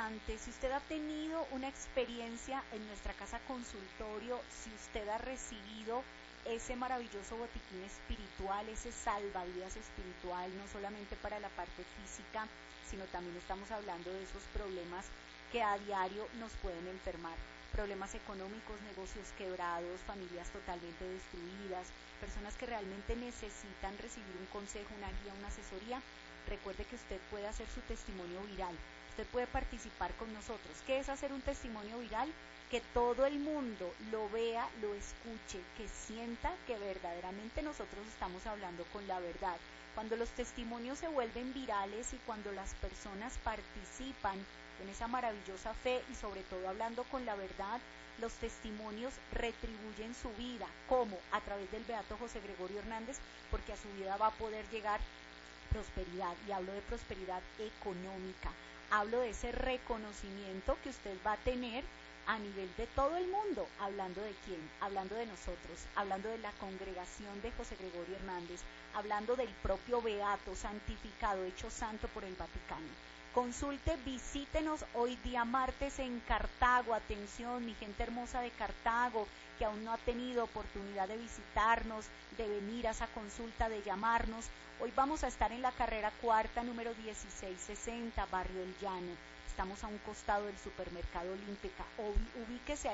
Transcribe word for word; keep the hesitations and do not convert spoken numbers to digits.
interesante, si usted ha tenido una experiencia en nuestra casa consultorio, si usted ha recibido ese maravilloso botiquín espiritual, ese salvavidas espiritual, no solamente para la parte física, sino también estamos hablando de esos problemas que a diario nos pueden enfermar. Problemas económicos, negocios quebrados, familias totalmente destruidas, personas que realmente necesitan recibir un consejo, una guía, una asesoría. Recuerde que usted puede hacer su testimonio viral, usted puede participar con nosotros. ¿Qué es hacer un testimonio viral? Que todo el mundo lo vea, lo escuche, que sienta que verdaderamente nosotros estamos hablando con la verdad. Cuando los testimonios se vuelven virales y cuando las personas participan en esa maravillosa fe y sobre todo hablando con la verdad, los testimonios retribuyen su vida. ¿Cómo? A través del beato José Gregorio Hernández, porque a su vida va a poder llegar prosperidad, y hablo de prosperidad económica, hablo de ese reconocimiento que usted va a tener a nivel de todo el mundo. ¿Hablando de quién? Hablando de nosotros, hablando de la congregación de José Gregorio Hernández, hablando del propio beato santificado, hecho santo por el Vaticano. Consulte, visítenos hoy día martes en Cartago. Atención, mi gente hermosa de Cartago, que aún no ha tenido oportunidad de visitarnos, de venir a esa consulta, de llamarnos. Hoy vamos a estar en la carrera cuarta, número dieciséis sesenta, Barrio El Llano. Estamos a un costado del supermercado Olímpica. Ubíquese ahí.